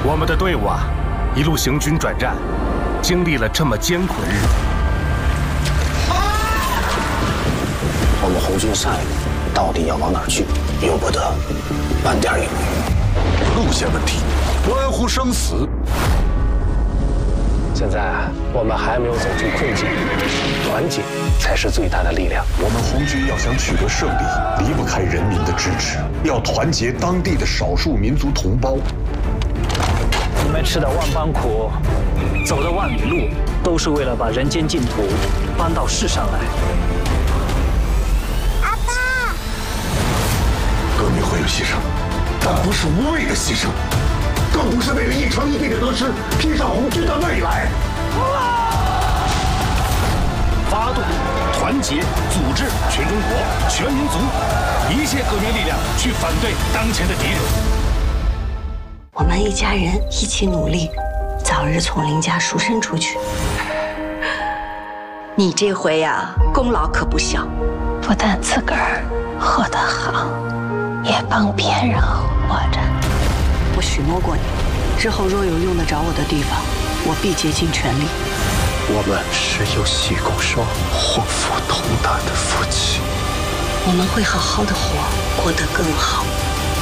我们的队伍啊，一路行军转战，经历了这么艰苦的日子。 我们红军下一步到底要往哪儿去？由不得半点犹豫。 路线问题，关乎生死。 现在我们还没有走出困境，团结才是最大的力量。 我们红军要想取得胜利，离不开人民的支持，要团结当地的少数民族同胞。 你们吃的万般苦，走的万里路，都是为了把人间净土搬到世上来。 阿爸， 革命会有牺牲，但不是无谓的牺牲，更不是为了一城一地的得失拼上红军的未来。 发动、团结、组织全中国、全民族一切革命力量，去反对当前的敌人。 我们一家人一起努力，早日从林家赎身出去。你这回呀，功劳可不小， 不但自个儿活得好，也帮别人活着。 我许诺过你，日后若有用得着我的地方，我必竭尽全力。 我们是有喜共双、祸福同担的夫妻。 我们会好好的活，过得更好。